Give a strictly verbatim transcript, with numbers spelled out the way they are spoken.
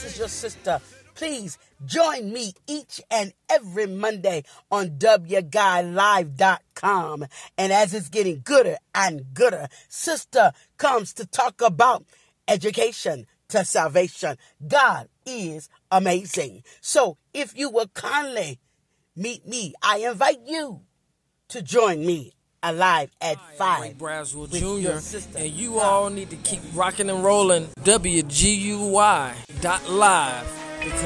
this is your sister. Please join me each and every Monday on W Guy Live dot com. And as it's getting gooder and gooder, sister comes to talk about education to salvation. God is amazing. So if you will kindly meet me, I invite you to join me alive at five. Ray Braswell Junior And you all need to keep rocking and rolling. W G U Y dot live.